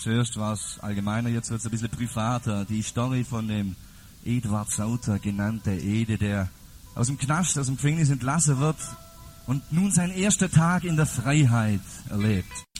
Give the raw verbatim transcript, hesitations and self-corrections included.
Zuerst war es allgemeiner, jetzt wird es ein bisschen privater. Die Story von dem Eduard Sauter, genannt der Ede, der aus dem Knast, aus dem Gefängnis entlassen wird und nun seinen ersten Tag in der Freiheit erlebt.